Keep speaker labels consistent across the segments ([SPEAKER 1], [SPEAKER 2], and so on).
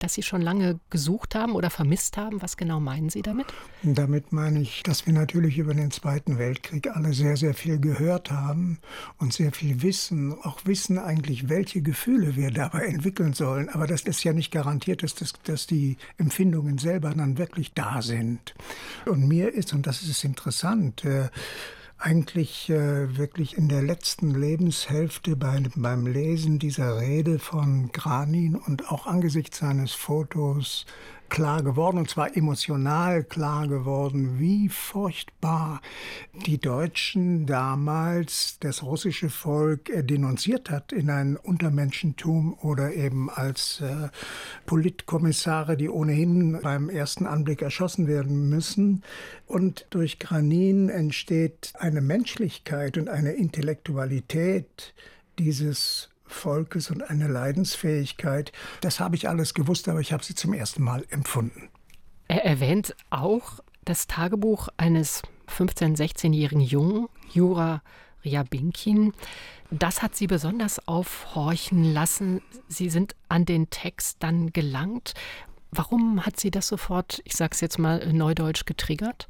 [SPEAKER 1] das Sie schon lange gesucht haben oder vermisst haben? Was genau meinen Sie damit?
[SPEAKER 2] Damit meine ich, dass wir natürlich über den Zweiten Weltkrieg alle sehr, sehr viel gehört haben und sehr viel wissen, auch wissen eigentlich, welche Gefühle wir dabei entwickeln sollen. Aber das ist ja nicht garantiert, dass die Empfindungen selber dann wirklich da sind. Und mir ist, und das ist interessant, eigentlich wirklich in der letzten Lebenshälfte beim Lesen dieser Rede von Granin und auch angesichts seines Fotos klar geworden, und zwar emotional klar geworden, wie furchtbar die Deutschen damals das russische Volk denunziert hat in ein Untermenschentum oder eben als Politkommissare, die ohnehin beim ersten Anblick erschossen werden müssen. Und durch Granin entsteht eine Menschlichkeit und eine Intellektualität dieses Volkes und eine Leidensfähigkeit. Das habe ich alles gewusst, aber ich habe sie zum ersten Mal empfunden.
[SPEAKER 1] Er erwähnt auch das Tagebuch eines 15-, 16-jährigen Jungen, Jura Ryabinkin. Das hat Sie besonders aufhorchen lassen. Sie sind an den Text dann gelangt. Warum hat Sie das sofort, ich sage es jetzt mal neudeutsch, getriggert?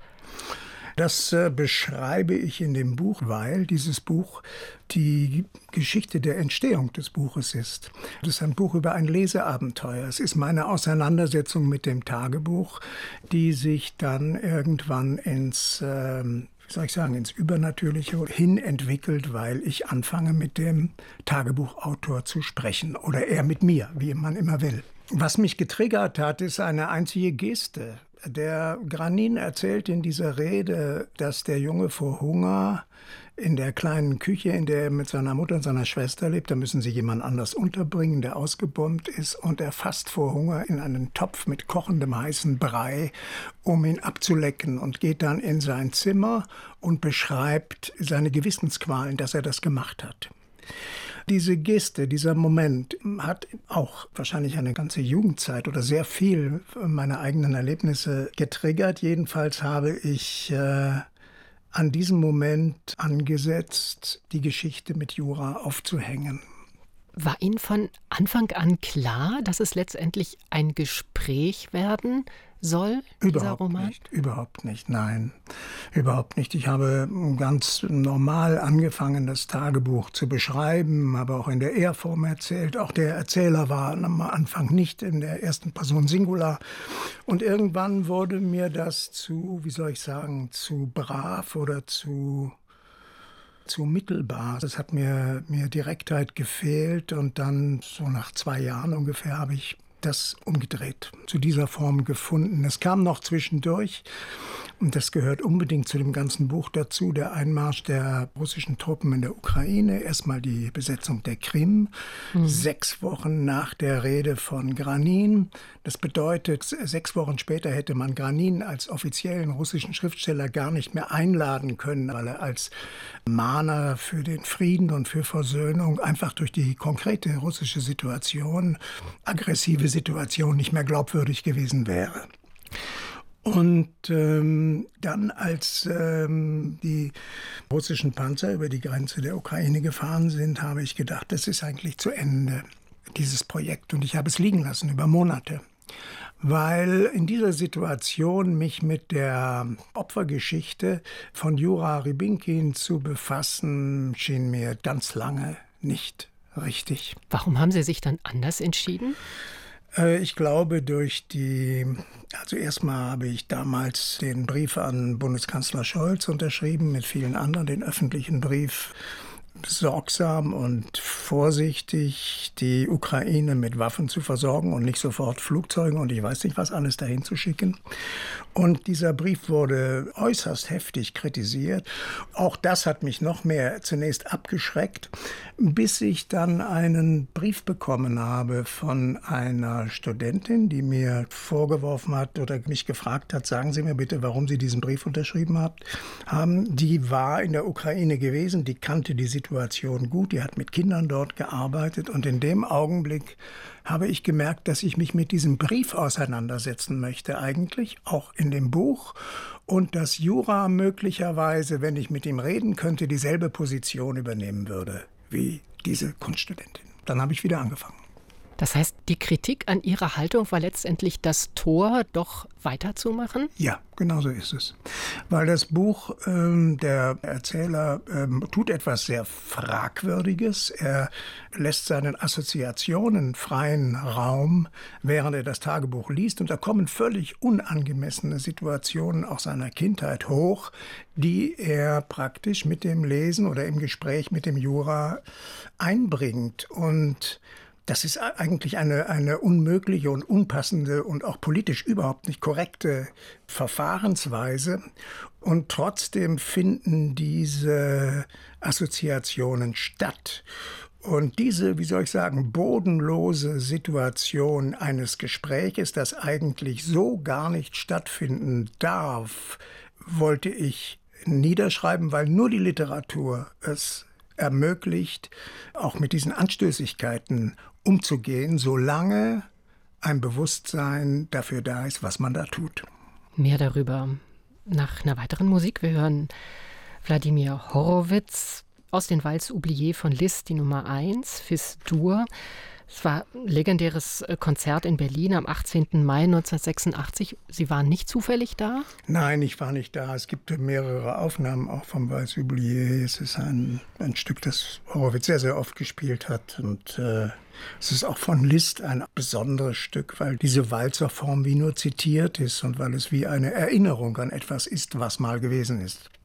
[SPEAKER 2] Das beschreibe ich in dem Buch, weil dieses Buch die Geschichte der Entstehung des Buches ist. Das ist ein Buch über ein Leseabenteuer. Es ist meine Auseinandersetzung mit dem Tagebuch, die sich dann irgendwann ins Übernatürliche hin entwickelt, weil ich anfange, mit dem Tagebuchautor zu sprechen. Oder er mit mir, wie man immer will. Was mich getriggert hat, ist eine einzige Geste. Der Granin erzählt in dieser Rede, dass der Junge vor Hunger in der kleinen Küche, in der er mit seiner Mutter und seiner Schwester lebt, da müssen sie jemand anders unterbringen, der ausgebombt ist, und er fasst vor Hunger in einen Topf mit kochendem heißen Brei, um ihn abzulecken, und geht dann in sein Zimmer und beschreibt seine Gewissensqualen, dass er das gemacht hat. Diese Geste, dieser Moment hat auch wahrscheinlich eine ganze Jugendzeit oder sehr viel meiner eigenen Erlebnisse getriggert. Jedenfalls habe ich an diesem Moment angesetzt, die Geschichte mit Jura aufzuhängen.
[SPEAKER 1] War Ihnen von Anfang an klar, dass es letztendlich ein Gespräch werden soll, dieser Roman?
[SPEAKER 2] Überhaupt nicht, nein, überhaupt nicht. Ich habe ganz normal angefangen, das Tagebuch zu beschreiben, aber auch in der Er-Form erzählt. Auch der Erzähler war am Anfang nicht in der ersten Person Singular. Und irgendwann wurde mir das zu brav oder zu mittelbar. Das hat mir Direktheit gefehlt, und dann so nach 2 Jahren ungefähr habe ich das umgedreht, zu dieser Form gefunden. Es kam noch zwischendurch, und das gehört unbedingt zu dem ganzen Buch dazu, der Einmarsch der russischen Truppen in der Ukraine, erstmal die Besetzung der Krim, 6 Wochen nach der Rede von Granin. Das bedeutet, 6 Wochen später hätte man Granin als offiziellen russischen Schriftsteller gar nicht mehr einladen können, weil er als Mahner für den Frieden und für Versöhnung einfach durch die konkrete russische Situation, aggressive Situation, nicht mehr glaubwürdig gewesen wäre. Und dann, als die russischen Panzer über die Grenze der Ukraine gefahren sind, habe ich gedacht, das ist eigentlich zu Ende, dieses Projekt. Und ich habe es liegen lassen über Monate, weil in dieser Situation mich mit der Opfergeschichte von Jura Rybinkin zu befassen, schien mir ganz lange nicht richtig.
[SPEAKER 1] Warum haben Sie sich dann anders entschieden?
[SPEAKER 2] Ich glaube, also erstmal habe ich damals den Brief an Bundeskanzler Scholz unterschrieben, mit vielen anderen, den öffentlichen Brief, sorgsam und vorsichtig die Ukraine mit Waffen zu versorgen und nicht sofort Flugzeugen und ich weiß nicht was alles dahin zu schicken. Und dieser Brief wurde äußerst heftig kritisiert. Auch das hat mich noch mehr zunächst abgeschreckt, bis ich dann einen Brief bekommen habe von einer Studentin, die mir vorgeworfen hat oder mich gefragt hat, sagen Sie mir bitte, warum Sie diesen Brief unterschrieben haben. Die war in der Ukraine gewesen, die kannte die Situation gut, die hat mit Kindern dort gearbeitet und in dem Augenblick habe ich gemerkt, dass ich mich mit diesem Brief auseinandersetzen möchte eigentlich, auch in dem Buch, und dass Jura möglicherweise, wenn ich mit ihm reden könnte, dieselbe Position übernehmen würde wie diese Kunststudentin. Dann habe ich wieder angefangen.
[SPEAKER 1] Das heißt, die Kritik an Ihrer Haltung war letztendlich das Tor, doch weiterzumachen?
[SPEAKER 2] Ja, genau so ist es. Weil das Buch, der Erzähler tut etwas sehr Fragwürdiges. Er lässt seinen Assoziationen freien Raum, während er das Tagebuch liest. Und da kommen völlig unangemessene Situationen aus seiner Kindheit hoch, die er praktisch mit dem Lesen oder im Gespräch mit dem Jura einbringt. Und das ist eigentlich eine unmögliche und unpassende und auch politisch überhaupt nicht korrekte Verfahrensweise. Und trotzdem finden diese Assoziationen statt. Und diese, wie soll ich sagen, bodenlose Situation eines Gespräches, das eigentlich so gar nicht stattfinden darf, wollte ich niederschreiben, weil nur die Literatur es ermöglicht, auch mit diesen Anstößigkeiten umzugehen, solange ein Bewusstsein dafür da ist, was man da tut.
[SPEAKER 1] Mehr darüber nach einer weiteren Musik. Wir hören Wladimir Horowitz aus den Valses oubliées von Liszt, die Nummer 1, Fis-Dur. Es war ein legendäres Konzert in Berlin am 18. Mai 1986. Sie waren nicht zufällig da?
[SPEAKER 2] Nein, ich war nicht da. Es gibt mehrere Aufnahmen auch vom Valses oubliées. Es ist ein Stück, das Horowitz sehr, sehr oft gespielt hat. Und es ist auch von Liszt ein besonderes Stück, weil diese Walzerform wie nur zitiert ist und weil es wie eine Erinnerung an etwas ist, was mal gewesen ist.